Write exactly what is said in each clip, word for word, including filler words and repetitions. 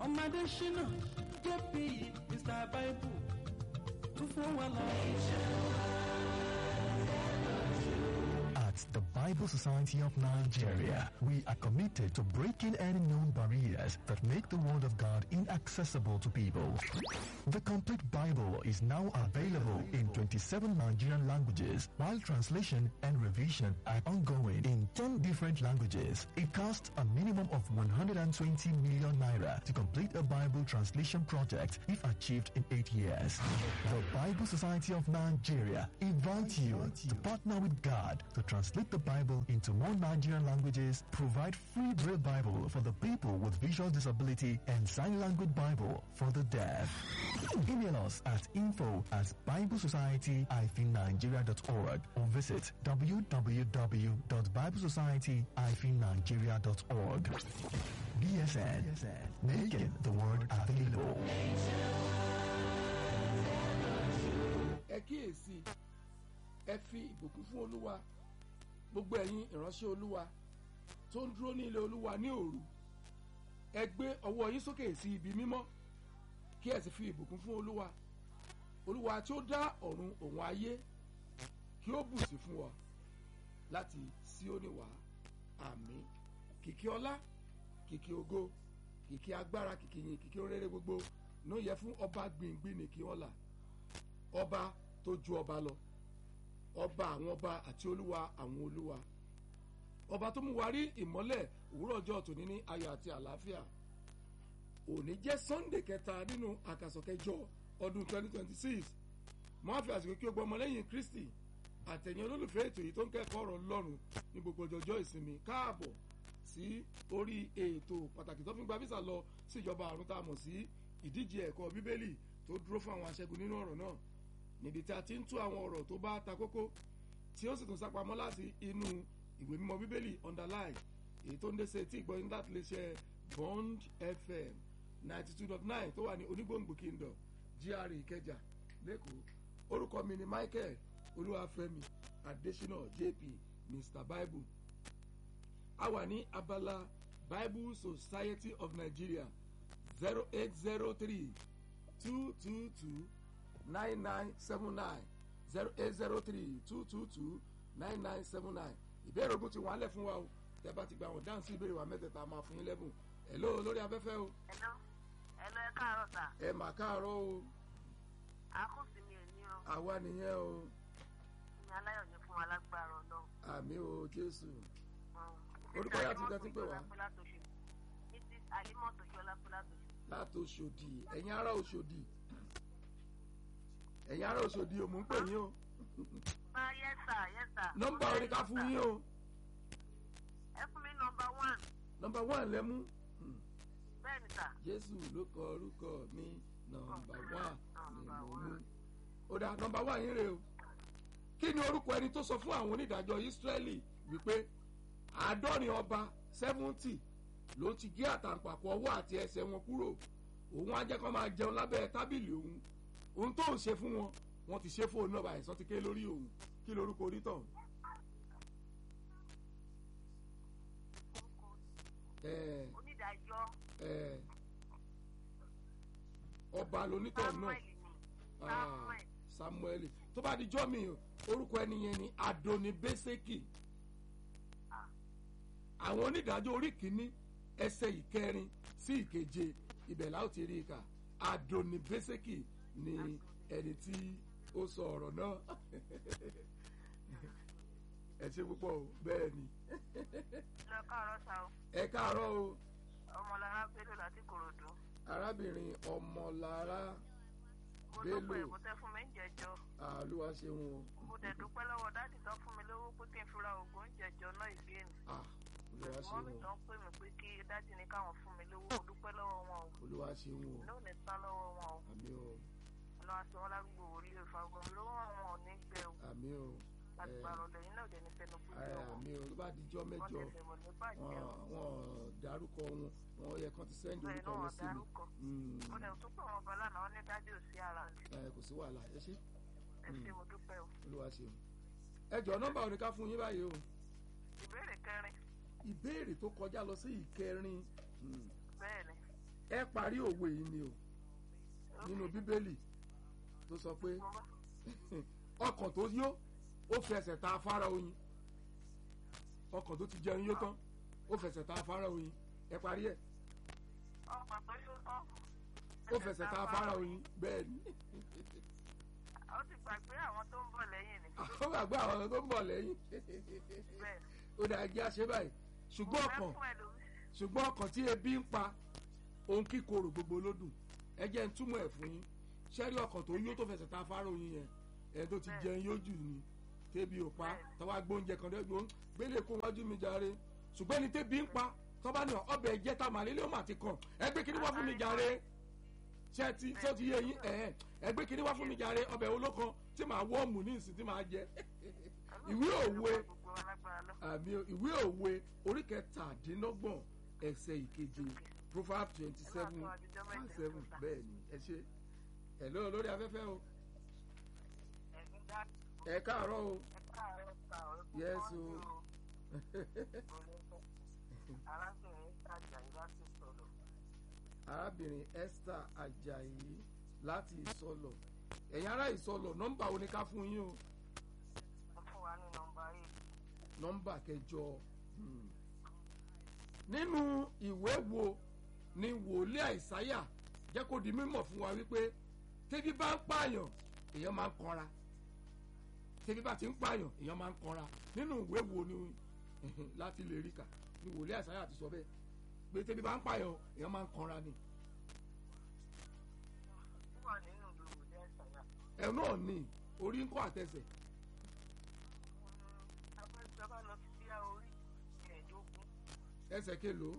ọmọdé ṣínà jp Mister Bible tún fún wa lọ. At the Bible Society of Nigeria, we are committed to breaking any known barriers that make the Word of God inaccessible to people. The complete Bible is now available in twenty-seven Nigerian languages, while translation and revision are ongoing in ten different languages. It costs a minimum of one hundred twenty million naira to complete a Bible translation project if achieved in eight years. The Bible Society of Nigeria invites you to partner with God to translate the Bible into more Nigerian languages, provide free Braille Bible for the people with visual disability, and sign language Bible for the deaf. Email us at info at bible society dash nigeria dot org or visit w w w dot bible society dash nigeria dot org. B S N, making the word available. Ẹ kíyèsí, ẹ fi ìbùkún fún Olúwa, gbogbo ẹ̀yin ìránṣẹ́ Olúwa tó ń dúró ní ilé Olúwa ní òru. Ẹ gbé ọwọ́ yín sókè sí ibi mímọ́ kí ẹ sì fi ìbùkún fún Olúwa. Olúwa tí ó dá ọ̀run òun ayé kí ó bùsí fún wa láti Síónì wá. Àmín. Kìkì ọlá, kìkì ògo, kìkì agbára, kìkì yìn, kìkì oréré gbogbo ló yẹ fún ọba gbìngbìn nìkì ọlá, ọba tó ju ọba lọ, ọba àwọn ọba àti olúwa àwọn olúwa, ọba tó mú wa rí ìmọ́lẹ̀ òwúrọ̀ ọjọ́ tòní ní ayọ̀ àti àlàáfíà. Òní jẹ́ Sunday kẹta nínú àkàsọ̀ kẹjọ ọdún twenty twenty-six. Mo á fi àsìkò kí o gbọ́ ọmọlẹ́yìn Kristi àtẹ̀yìn olólùfẹ́ ètò yìí tó ń kẹ́kọ̀ọ́ ọ̀rọ̀ Ọlọ́run ní gbogbo ọjọ́jọ́ ìsinmi káàbọ̀ sí orí ètò pàtàkì tó fi ń gba físà lọ sí ìjọba àrùn tá a mọ̀ sí ìdíje ẹ̀kọ́ Bíbélì tó dúró fún àwọn aṣẹ́gun nínú ọ̀rọ̀ náà, níbi tí a ti ń tú àwọn ọ̀rọ̀ tó bá ta kókó tí ó sì tún sápamọ́ láti inú ìwé mímọ́ Bíbélì underline, èyí tó ń dé sí etí ìgbọ́yìn láti lè ṣe Bond F M ninety two dot nine tó wà ní Onígbòǹgbò Kingdom G R A Ìkẹjà lẹ́kọ̀ọ́. Orúkọ mi ni Michael Olúwafẹ́mi Adésínà J P Mister Bible. A wà ní abala Bible Society of Nigeria zero eight zero three two two two nine nine seven nine zero eight zero three two two two nine nine seven nine. Ìbéèrè ogun ti wọ́n alẹ́ fún wa o, tẹ́ bá ti gba àwọn dáhùn sí ìbéèrè wa mẹ́tẹ̀ẹ̀ta máa fún yín lẹ́bùn. Hello lórí afẹ́fẹ́ o. Hello. Hello, ẹ káàárọ̀ sà. Ẹ mà káàárọ̀ o. Àkùsí mi ò ní o. Àwa nìyẹn o. Ní aláyọ̀ ní fún alágbára Ọlọ́run. Àmín o Jésù. Orúkọ yà ti tẹ́tí pé wá. Missus Alimọ́tò Ṣọlá Fúlátòṣì. Láti Òṣòdì, ẹ̀yin ará Òṣòdì. Ẹ̀yin ará Òṣòdì ò mú ń pè yín o. Ah, yes sir, yes sir. Nọ́mbà orin ká fún yín o. Ẹ fún mi nọ́mbà one. Nọ́mbà one lẹ́mú. Bẹ́ẹ̀ni sà. Jésù ló kọ orúkọ mi, nọ́mbà one ni mo mú. Ó dá nọ́mbà one yín rè o. Kí ni orúkọ ẹni tó sọ fún àwọn onídàájọ́ Ísírẹ́lì wípé àádọ́rin ọba seventy ló ti gé àtàǹpàkò ọwọ́ àti ẹsẹ̀ wọn kúrò, òun á jẹ́ kó máa jẹun lábẹ́ tábìlì òun, òun tó ń ṣe fún wọn wọ́n ti ṣe fóònù náà báyìí sọ ti ké lórí òun. Kí lorúkọ onítàn? Onídàájọ́. Ọba lonítàn náà. Samuel. Samuel. Tó bá di jọ́ mi orúkọ ẹni yẹn ni Adonibeseki. Àwọn onídàájọ́ orí kìíní ẹsẹ̀ ìkẹrin sí ìkeje ibẹ̀ la ó ti rí i kà. Adonibeseki ni ẹni tí ó sọ ọ̀rọ̀ náà. Ẹ ṣe púpọ̀ o, bẹ́ẹ̀ ni. Ẹ káàárọ̀ sà o. Ẹ káàárọ̀ o. Ọmọlára Bello láti Kòròdú. Arábìnrin Ọmọlára Bello. Mo dúpẹ́ ìbùtẹ́ fún mi ń jẹjọ. Olúwa ṣeun o. Mo dẹ̀ dúpẹ́ lọ́wọ́ dáàdì tó fún mi lówó pé kí n fura oògùn jẹjọ náà ìgbéni. Olúwa ṣeun o. Mọ́mí tó ń pè mí pé kí dáàdì ní káwọn fún mi lówó, mo dúpẹ́ lọ́wọ́ wọn o. Olúwa ṣeun o. Inú ò ní tán lọ́wọ́ wọn o. Àmín o. Ọlọ́run àti wọn lágbègbè orí ìfà ogun lówó wọn ò ní gbẹ o. Àmín o. Láti parọ́ lẹ́yìn náà ò dẹ̀ ní fẹnu pé Ẹ, àmín o. Tó bá di jọ́ mẹ́jọ wọn dárúkọ wọn wọn yẹ kán ti sẹ́ndì orúkọ wọn sí mi. Mo dẹ̀ tún pọ̀ wọn bọ̀ lánàá wọn ní dájú sí ara rẹ̀. Ẹ kò sí wàhálà ẹ ṣé. Ẹ ṣé mo dúpẹ́ o. Olúwa ṣeun. Ẹ jọ nọ́mbà òní ká fún yín báyìí o. Ìbéèrè kẹrin. Ìbéèrè tó kọjá lọ sí ìkẹrin. Bẹ́ẹ̀ni. ẹ parí òwe yìí ni o nínú bíbélì tó sọ pé ọkàn tó yó ó fẹsẹ̀ ta afárá oyin ọkàn tó ti jẹun yó tán ó fẹsẹ̀ ta afárá oyin ẹ parí ẹ̀ ọkọ̀ tó yó tán. ó fẹsẹ̀ ta afárá oyin bẹ́ẹ̀ ni ó ti gbàgbé àwọn tó ń bọ̀ lẹ́yìn ni. ó gbàgbé àwọn tó ń bọ̀ lẹ́yìn bẹ́ẹ̀ ó dà jẹ́ àṣẹ báyìí ṣùgbọ́n ọkàn fún ẹlòmíì. ṣùgbọ́n ọkàn tí ebi ń pa ohun kíkorò gbogbo lódùn ẹ jẹ́ ń túmọ̀ ẹ̀ fún yín ṣẹ́rí ọkàn tó yó tó fẹsẹ̀ ta afárá oyin yẹn ẹ̀ tó ti jẹun yóò jù ní tébi ò pa tọ́wá gbóúnjẹ kan dẹ́gbó gbélé kó wájú mi jàre ṣùgbọ́n ní tébi ń pa tọ́ba ní ọbẹ̀ ẹ̀jẹ̀ tá màlélẹ́ ó mà ti kàn ẹgbẹ́ kí ni wá fún mi jàre ṣé ti ṣé ti yé yín ẹ̀ ẹgbẹ́ kí ni wá fún mi jàre ọbẹ̀ olókan tí màá wọ́ọ̀mù ní ìsìn tí màá jẹ ìwé òwe àmì ìwé òwe orí kẹtàdínlọ́gbọ̀n ẹsẹ̀ ìkeje Proverbs twenty seven and seven bẹ́ẹ̀ ni ẹ ṣe ẹ lọ lórí afẹ́fẹ́ o ẹ káàárọ̀ o yes o arábìnrin Esther Ajayi láti Ìsọlọ̀ ẹ̀yin ará Ìsọlọ̀ nọ́mbà wo ni ká fún yín o nọ́mbà kẹjọ nínú ìwé wo ni wòlíì Àìsáyà jẹ́ kó di mímọ̀ fún wa wípé tẹ́bí bá ń pààyàn èèyàn máa ń kanra tẹ́bí bá ti ń pààyàn èèyàn máa ń kanra nínú ìwé wo ni láti lè rí kà ni wòlíì Àìsáyà ti sọ bẹ́ẹ̀ pé tẹ́bí bá ń pààyàn èèyàn máa ń kanra ni. ẹ̀ náà ni orí ń kọ́ àtẹsẹ̀. ẹsẹ̀ kélòó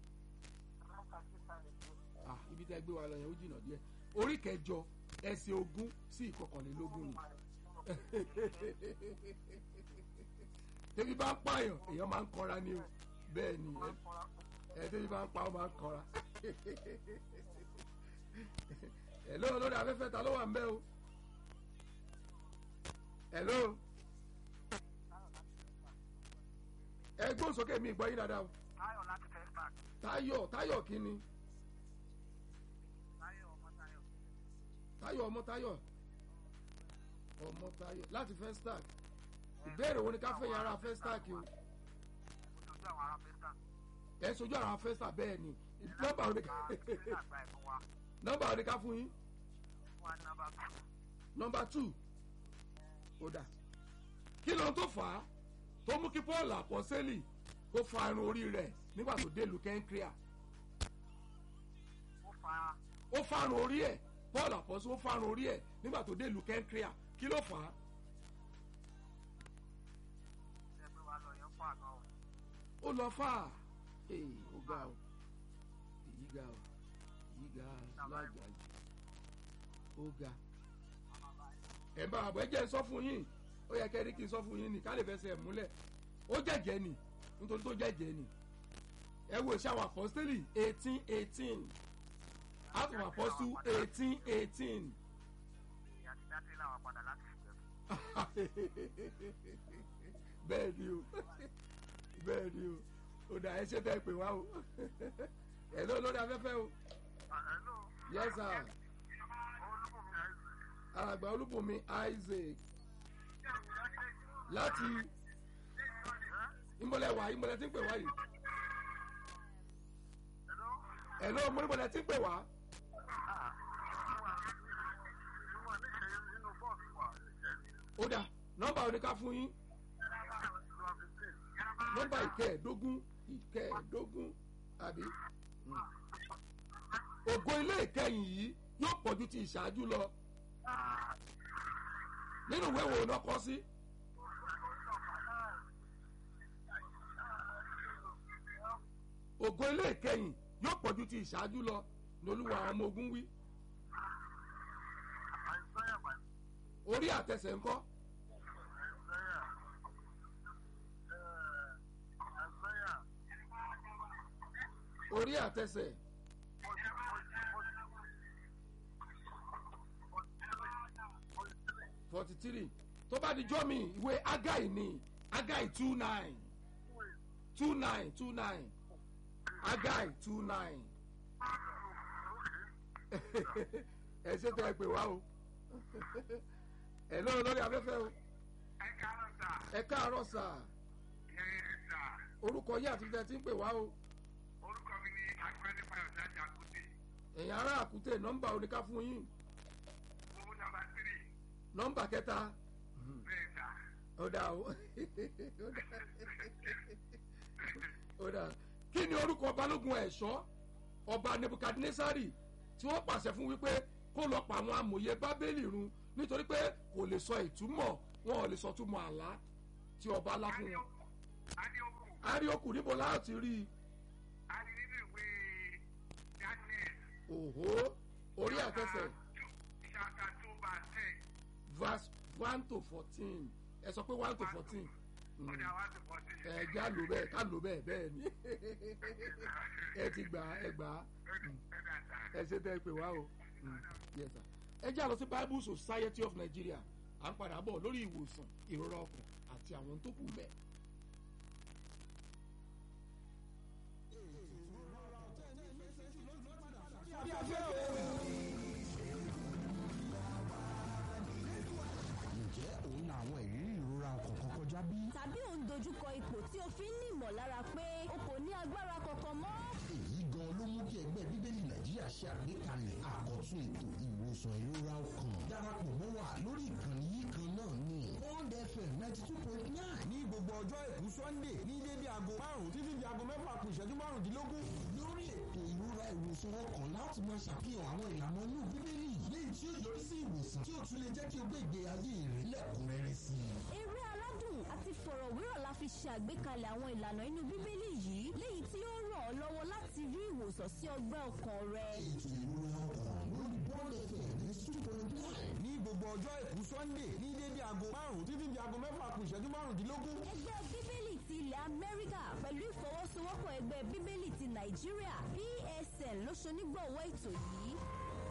ah ibi tẹ́ gbé wa lọ yẹn ó jìnnà díẹ̀ orí kẹjọ ẹsẹ̀ ogún sí ìkọkànlélógún ni tẹ́bí bá ń pààyàn èèyàn máa ń kanra ni o bẹ́ẹ̀ ni ẹ tẹ́bí bá ń pa ó máa ń kanra hello lórí afẹ́fẹ́ ta ló wà ń bẹ̀ o hello ẹ gbóhùn sókè mi gbọ́ yín dáadáa o. Táyọ̀ láti fẹ́ park. Táyọ̀ Táyọ̀ kí ni. Táyọ̀ ọmọ Táyọ̀. Táyọ̀ ọmọ Táyọ̀ ọmọ Táyọ̀ láti fẹ́ stack ìbéèrè wo ni ká fẹ́ yàrá fẹ́ stack o. Sojú àwọn ará fẹ́ stack. ẹ sojú àwọn fẹ́ stack bẹ́ẹ̀ ni nọ́mbà wo ni ká nọ́mbà wo ni ká fún yín. nọ́mbà two ó dà kí ló ń tó fà á tó mú kí Paul àpọ́sẹ́lì kó fa irun orí rẹ̀ nígbà tó dé ìlú Kẹ́ńkíríà ó fa irun orí ẹ̀ Paul àpọ́sẹ́ ó fa irun orí ẹ̀ nígbà tó dé ìlú Kẹ́ńkíríà kí ló fà á. ó lọ fà á ó ga ọ èyí ga ọ èyí ga lágbàá yìí ó ga ẹ̀ bá àbọ̀ ẹ jẹ́ sọ fún yín ó yẹ kẹ́rí kí n sọ fún yín ní ká lè fẹsẹ̀ múlẹ̀ ó jẹ́jẹ́ ni nítorí tó jẹ́jẹ́ ni ẹ wo iṣẹ́ àwọn apọ́sítélì eighteen eighteen Acts of Apostles eighteen eighteen. bẹ́ẹ̀ ni o bẹ́ẹ̀ ni o ó dà ẹ ṣe bẹ́ẹ̀ pè wá o ẹ̀ ló lórí afẹ́fẹ́ o yes sir alàgbà Olúbùnmi Isaac láti ìmọ̀lẹ̀ wá ìmọ̀lẹ̀ tí ń pè wá yìí ẹ̀ ló mú ìmọ̀lẹ̀ tí ń pè wá. ó dà nọ́mbà oníká fún yín nọ́mbà ìkẹẹ̀ẹ́dógún ìkẹẹ̀ẹ́dógún àbí ògo ilé ìkẹyìn yìí yóò pọ̀jù ti ìṣáájú lọ nínú ìwé wo náà kọ sí. ògo ilé ìkẹyìn yóò pọ̀jù ti ìṣáájú lọ lolúwa àwọn ọmọ ogun wí. orí àtẹsẹ̀ ńkọ́. orí àtẹsẹ̀. forty three tó bá di jọ́ mi ìwé Agai ni Agai two nine two nine two nine Agai two nine ẹ ṣe tẹ́ ẹ pè wá o ẹ lọ́rọ̀ lórí afẹ́fẹ́ o. ẹ káàárọ̀ sà. ẹ káàárọ̀ sà. ẹ sà. orúkọ yín àti tẹ́ ti ń pè wá o. orúkọ mi ni agbẹ́ni fayọ̀ sájà àkúté. ẹ̀yin ará àkúté nọ́mbà oníká fún yín. owó nọ́mbà tírì. nọ́mbà kẹta. bẹ́ẹ̀ sà. ó dà o ó dà kí ni orúkọ balógun ẹ̀ṣọ́ ọba nebukadnesari tí wọ́n pàṣẹ fún wípé kó lọ pa àwọn amòye bábélì run nítorí pé kò lè sọ ìtumọ̀ wọn ò lè sọ túmọ̀ àlá tí ọba lá fún wọn. adioku. arioku níbo láti rí i. a rí nínú ìwé daniel. òhó orí àtẹsẹ̀. chapter two verse ten. verse one to fourteen ẹ sọ pé one to fourteen. ọjà one to fourteen. ẹ já lò bẹ́ẹ̀ ká lò bẹ́ẹ̀ bẹ́ẹ̀ ni ẹ ti gbà ẹ gbà ẹ ṣe tẹ́ ẹ pè wá o. Yes, sir. ẹ já lọ sí Bible Society of Nigeria à ń padà bọ̀ lórí ìwòsàn ìrora ọkàn àti àwọn tó kù bẹ́ẹ̀. ǹjẹ́ òun la àwọn ìrírí ìrora ọkàn kan kọjá bí? tàbí ò ń dojúkọ ipò tí o fi ń ní ìmọ̀lára pé o kò ní agbára kankan mọ́. èyí gan ló mú kí ẹgbẹ́ bíbélì nàìjíríà ṣe àgbékalẹ̀ àkọ́tún ètò ìwòsàn ìrora ọkàn. darapọ̀ mọ́ wa lórí ìkànnì yìí kan náà ní Bond F M ninety two point nine ní gbogbo ọjọ́ èkú sunday ní dédé aago márùn-ún títí di aago mẹ́fà kù ìṣẹ́jú márùndínlógún. lórí ètò ìrora ìwòsàn ọkàn láti máa ṣàfihàn àwọn ìlànà inú bíbélì léyìí tí ó yọrí sí ìwòsàn tí ó tún lè jẹ́ kí o gbé ìgbé ayé rẹ̀ lẹ́kùnrẹ́rẹ́ sí i. eré aládùn àti fọ̀rọ̀wérọ̀ la fi ṣe àgbékalẹ̀ àwọn ìlànà inú bíbélì yìí léyìí tí ó ràn ọ́ lọ́wọ́ láti rí ìwòsàn sí ọgbẹ́ ọkàn rẹ. ètò ìrora ọkàn lórí Bond F M ní two point nine. ní gbogbo ọjọ́ èkú sunday ní dédé aago márùn-ún títí di aago mẹ́fà kù ìṣẹ́jú márùndínlógún. ẹgbẹ́ bíbélì ti ilẹ̀ amẹ́ríkà pẹ̀lú ìfọwọ́sowọ́pọ̀ ẹgbẹ́ bíbélì ti nàìjíríà P S N ló ṣonígbọ̀wọ́ ètò yìí.